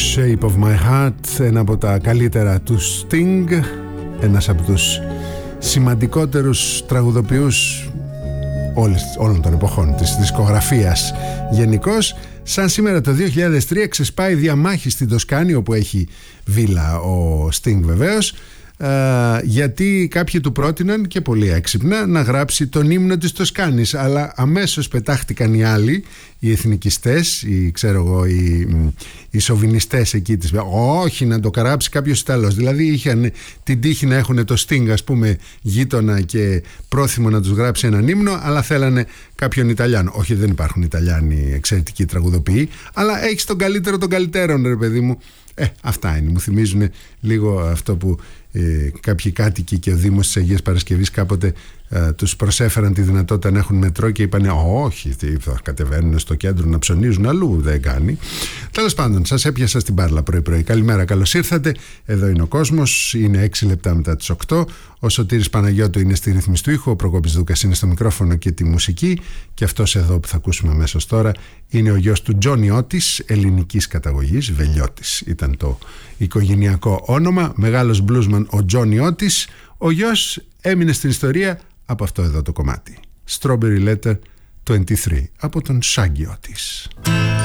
Shape of my heart, ένα από τα καλύτερα του Sting, ένας από τους σημαντικότερους τραγουδοποιούς όλων των εποχών της δισκογραφίας γενικώς. Σαν σήμερα το 2003 ξεσπάει διαμάχη στην Τοσκάνη, όπου έχει βίλα ο Sting βεβαίως, γιατί κάποιοι του πρότειναν, και πολύ έξυπνα, να γράψει τον ύμνο της Τοσκάνης, αλλά αμέσως πετάχτηκαν οι άλλοι, οι εθνικιστές, οι σοβινιστές εκεί της, όχι, να το γράψει κάποιος Ιταλός. Δηλαδή είχαν την τύχη να έχουν το Sting, ας πούμε, γείτονα και πρόθυμο να τους γράψει έναν ύμνο, αλλά θέλανε κάποιον Ιταλιάνο. Όχι, δεν υπάρχουν Ιταλιάνοι εξαιρετικοί τραγουδοποιοί, αλλά έχεις τον καλύτερο των καλυτέρων, ρε παιδί μου. Αυτά είναι, μου θυμίζουν λίγο αυτό που κάποιοι κάτοικοι και ο Δήμος της Αγίας Παρασκευής κάποτε τους προσέφεραν τη δυνατότητα να έχουν μετρό και είπανε όχι, θα κατεβαίνουν στο κέντρο να ψωνίζουν, αλλού δεν κάνει. Τέλος πάντων, σας έπιασα στην μπάρλα πρωί-πρωί. Καλημέρα, καλώς ήρθατε. Εδώ είναι ο κόσμος, είναι 6 λεπτά μετά τις 8. Ο Σωτήρης Παναγιώτου είναι στη ρύθμιση του ήχου, ο Προκόπης Δούκας είναι στο μικρόφωνο και τη μουσική, και αυτός εδώ που θα ακούσουμε αμέσως τώρα είναι ο γιος του Τζόνι Ότις, ελληνικής καταγωγής, Βελιώτης ήταν το οικογενειακό όνομα, μεγάλος μπλούσμαν ο Τζόνι Ότις. Ο γιος έμεινε στην ιστορία από αυτό εδώ το κομμάτι, Strawberry Letter 23, από τον Shaggy Otis.